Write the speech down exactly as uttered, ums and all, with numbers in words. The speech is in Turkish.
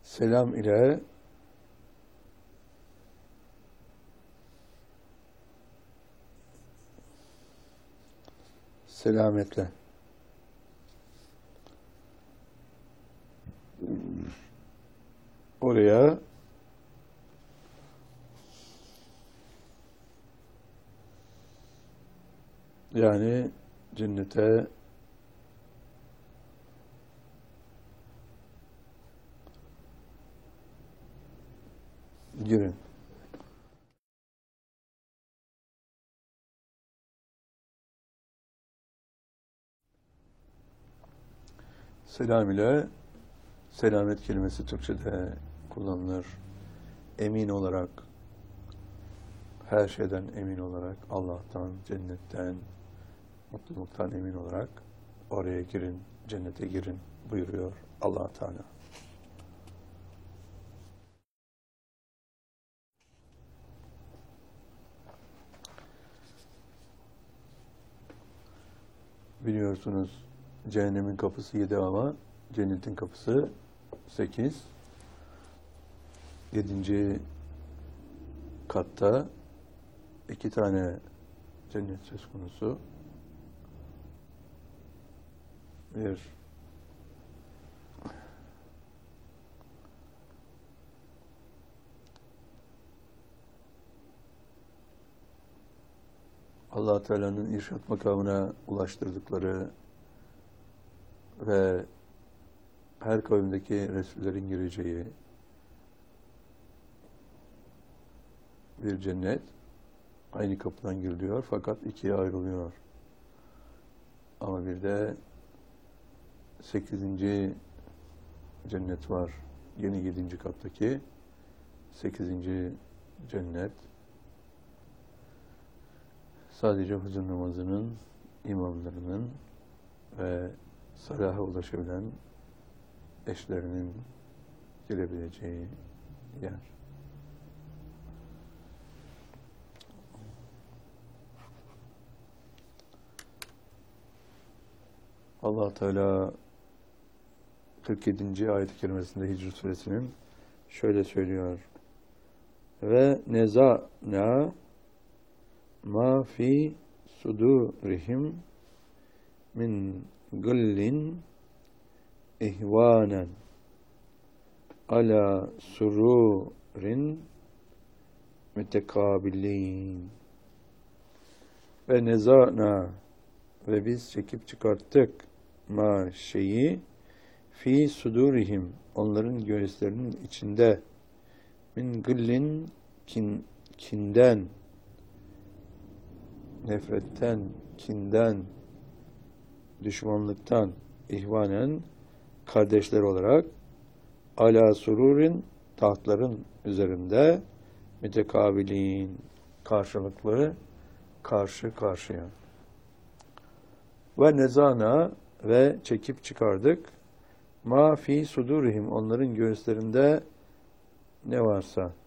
Selam ile selametle. Oraya yani cennete girin. Selam ile selamet kelimesi Türkçe'de kullanılır. Emin olarak, her şeyden emin olarak, Allah'tan, cennetten, mutluluktan emin olarak oraya girin, cennete girin buyuruyor Allah Teala. Biliyorsunuz cehennemin kapısı yedi ama cennetin kapısı sekiz. Yedinci katta iki tane cennet söz konusu. Bir Allah Teala'nın irşad makamına ulaştırdıkları ve her kavimdeki Resullerin gireceği bir cennet aynı kapıdan giriliyor fakat ikiye ayrılıyor. Ama bir de sekizinci cennet var. Yeni yedinci kattaki sekizinci cennet. Sadece huzur namazının imamlarının ve salaha ulaşabilen eşlerinin girebileceği yer. Allah Teala kırk yedinci ayet-i kerimesinde Hicr suresinin şöyle söylüyor. Ve neza'na ma fi sudurihim min gillin ihvanen ala sururin mütekabilin. Ve neza'na ve biz çekip çıkarttık ma şeyi fi sudurihim onların göğüslerinin içinde min gillin kin, kinden nefretten, kinden, düşmanlıktan ihvanen kardeşler olarak ala sururin tahtların üzerinde mütekabilin karşılıklı karşı karşıya. Ve nezana ve çekip çıkardık ma fi sudurihim onların göğüslerinde ne varsa